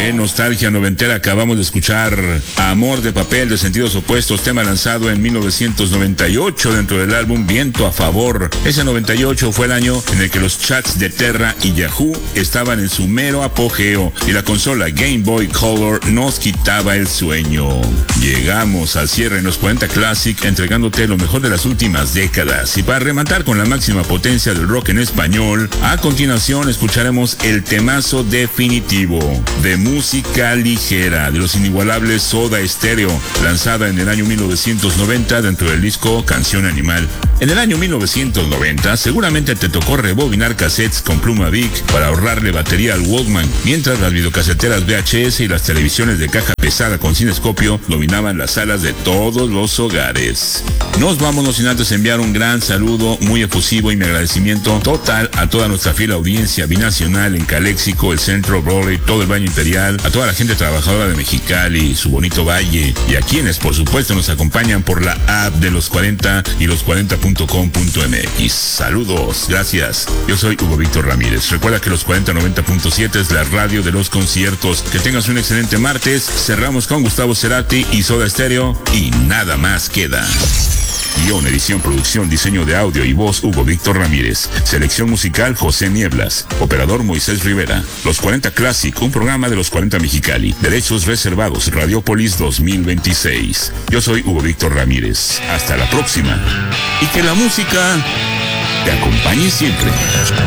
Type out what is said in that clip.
En Nostalgia Noventera acabamos de escuchar Amor de Papel de Sentidos Opuestos, tema lanzado en 1998 dentro del álbum Viento a Favor. Ese 98 fue el año en el que los chats de Terra y Yahoo estaban en su mero apogeo y la consola Game Boy Color nos quitaba el sueño. Llegamos al cierre en los 40 Classic, entregándote lo mejor de las últimas décadas. Y para rematar con la máxima potencia del rock en español, a continuación escucharemos el temazo definitivo de música ligera de los inigualables Soda Stereo, lanzada en el año 1990 dentro del disco Canción Animal. En el año 1990 seguramente te tocó rebobinar cassettes con pluma Bic para ahorrarle batería al Walkman, mientras las videocaseteras VHS y las televisiones de caja pesada con cinescopio dominaban las salas de todos los hogares. Nos vámonos sin antes enviar un gran saludo muy efusivo y mi agradecimiento total a toda nuestra fiel audiencia binacional en Caléxico, el Centro, Raleigh, todo el Valle Imperial, a toda la gente trabajadora de Mexicali, su bonito valle, y a quienes por supuesto nos acompañan por la app de los 40 y los40.com.mx. Saludos, gracias. Yo soy Hugo Víctor Ramírez. Recuerda que los 4090.7 es la radio de los conciertos. Que tengas un excelente martes. Cerramos con Gustavo Cerati y Soda Stereo y nada más queda. Guión, edición, producción, diseño de audio y voz Hugo Víctor Ramírez. Selección musical José Nieblas. Operador Moisés Rivera. Los 40 Classic, un programa de los 40 Mexicali. Derechos reservados, Radiopolis 2026. Yo soy Hugo Víctor Ramírez. Hasta la próxima. Y que la música te acompañe siempre.